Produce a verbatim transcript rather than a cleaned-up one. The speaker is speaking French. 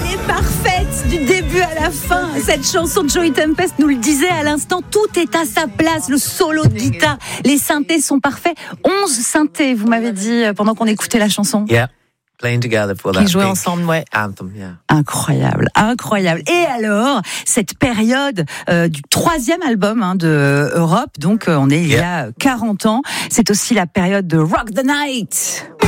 Elle est parfaite du début à la fin. Cette chanson de Joey Tempest nous le disait à l'instant, tout est à sa place. Le solo de guitare, les synthés sont parfaits. onze synthés, vous m'avez dit pendant qu'on écoutait la chanson. Yeah. Playing together for that Qui jouaient big ensemble, ouais. anthem, yeah. Incroyable, incroyable. Et alors, cette période euh, du troisième album hein, de Europe, donc euh, on est il y a quarante ans, c'est aussi la période de Rock the Night.